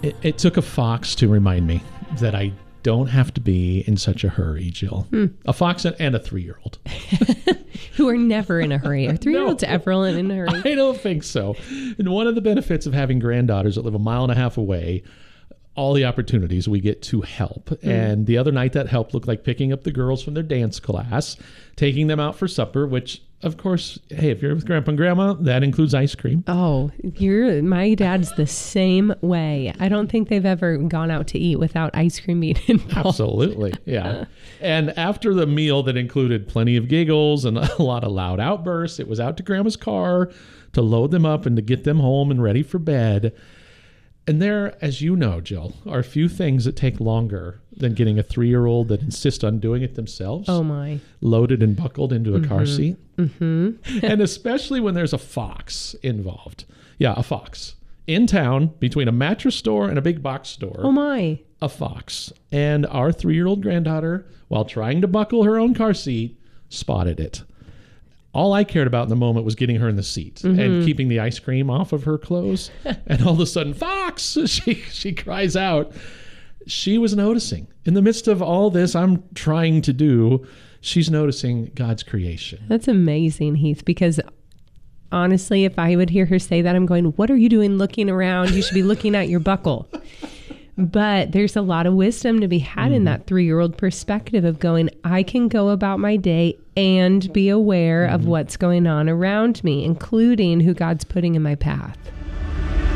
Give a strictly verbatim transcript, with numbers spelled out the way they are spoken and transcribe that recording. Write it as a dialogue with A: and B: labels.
A: It, it took a fox to remind me that I don't have to be in such a hurry, Jill. Hmm. A fox and a three-year-old.
B: Who are never in a hurry. Are three-year-olds no, ever in a hurry?
A: I don't think so. And one of the benefits of having granddaughters that live a mile and a half away, all the opportunities we get to help. Mm. And the other night that help looked like picking up the girls from their dance class, taking them out for supper, which, of course, hey, if you're with Grandpa and Grandma, that includes ice cream.
B: Oh, you're my dad's the same way. I don't think they've ever gone out to eat without ice cream being involved.
A: Absolutely, yeah. And after the meal that included plenty of giggles and a lot of loud outbursts, it was out to Grandma's car to load them up and to get them home and ready for bed. And there, as you know, Jill, are a few things that take longer than getting a three-year-old that insists on doing it themselves.
B: Oh, my.
A: Loaded and buckled into a mm-hmm. car seat.
B: Mm-hmm.
A: And especially when there's a fox involved. Yeah, a fox. In town, between a mattress store and a big box store.
B: Oh, my.
A: A fox. And our three-year-old granddaughter, while trying to buckle her own car seat, spotted it. All I cared about in the moment was getting her in the seat mm-hmm. and keeping the ice cream off of her clothes. And all of a sudden, Fox, she she cries out. She was noticing. In the midst of all this I'm trying to do, she's noticing God's creation.
B: That's amazing, Heath, because honestly, if I would hear her say that, I'm going, what are you doing looking around? You should be looking at your buckle. But there's a lot of wisdom to be had mm-hmm. in that three-year-old perspective of going, I can go about my day and be aware mm-hmm. of what's going on around me, including who God's putting in my path.